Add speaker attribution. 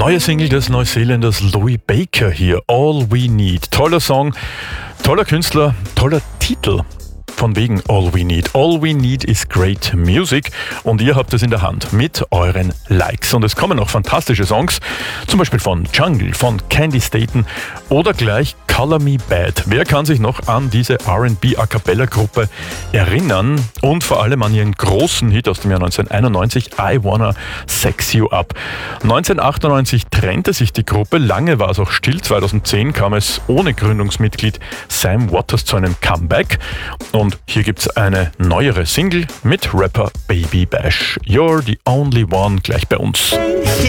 Speaker 1: Neue Single des Neuseeländers Louis Baker hier, All We Need. Toller Song, toller Künstler, toller Titel. Von wegen All We Need. All We Need is great music und ihr habt es in der Hand mit euren Likes. Und es kommen noch fantastische Songs, zum Beispiel von Jungle, von Candy Staten oder gleich Color Me Bad. Wer kann sich noch an diese R&B A Cappella Gruppe erinnern und vor allem an ihren großen Hit aus dem Jahr 1991, I Wanna Sex You Up. 1998 trennte sich die Gruppe, lange war es auch still, 2010 kam es ohne Gründungsmitglied Sam Waters zu einem Comeback. Und hier gibt's eine neuere Single mit Rapper Baby Bash. You're the only one, gleich bei uns.